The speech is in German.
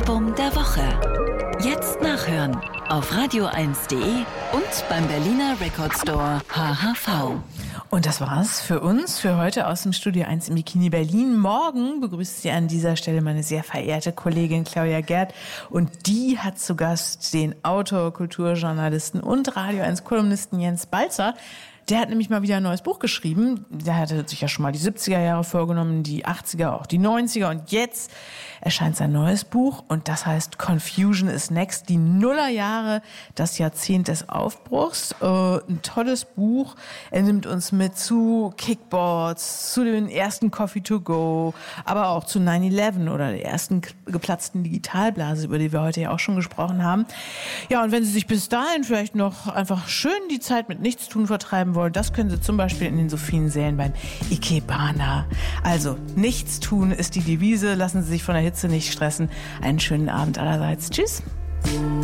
Album der Woche. Jetzt nachhören auf radio1.de und beim Berliner Record Store HHV. Und das war's für uns, für heute aus dem Studio 1 im Bikini Berlin. Morgen begrüßt Sie an dieser Stelle meine sehr verehrte Kollegin Claudia Gerd. Und die hat zu Gast den Autor, Kulturjournalisten und Radio 1-Kolumnisten Jens Balzer. Der hat nämlich mal wieder ein neues Buch geschrieben. Der hatte sich ja schon mal die 70er Jahre vorgenommen, die 80er, auch die 90er. Und jetzt erscheint sein neues Buch und das heißt Confusion is Next, die Nullerjahre, das Jahrzehnt des Aufbruchs. Ein tolles Buch. Er nimmt uns mit zu Kickboards, zu den ersten Coffee to go, aber auch zu 9/11 oder der ersten geplatzten Digitalblase, über die wir heute ja auch schon gesprochen haben. Ja, und wenn Sie sich bis dahin vielleicht noch einfach schön die Zeit mit Nichtstun vertreiben wollen, das können Sie zum Beispiel in den Sophiensälen beim Ikebana. Also, nichts tun ist die Devise. Lassen Sie sich von der Hitze nicht stressen. Einen schönen Abend allerseits. Tschüss.